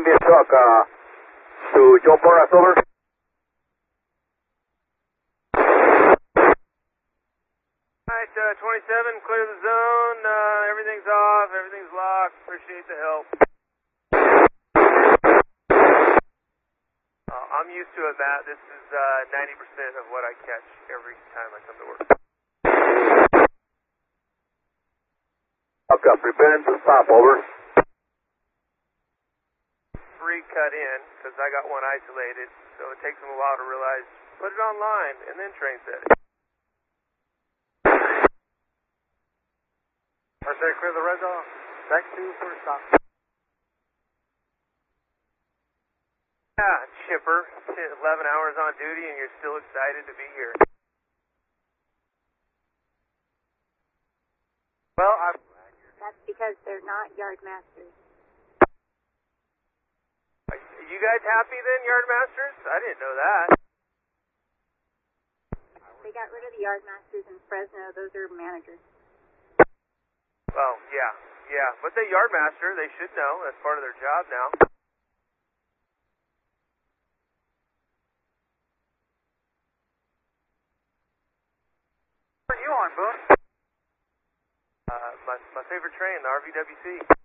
me a truck to Joe Porras, over. Alright, 27, clear the zone. Everything's off, everything's locked. Appreciate the help. I'm used to it, Matt. This is 90% of what I catch every time I come to work. Okay, preparing to stop, over. Free cut in, because I got one isolated, so it takes them a while to realize, put it online, and then train set it. Mercer, clear the red zone. Back to for stop. Yeah, Chipper, 11 hours on duty, and you're still excited to be here. Well, That's because they're not yard masters. You guys happy then, yard masters? I didn't know that. They got rid of the yard masters in Fresno. Those are managers. Well, yeah. But the yard master, they should know. That's part of their job now. What are you on, Boone? My favorite train, the RVWC.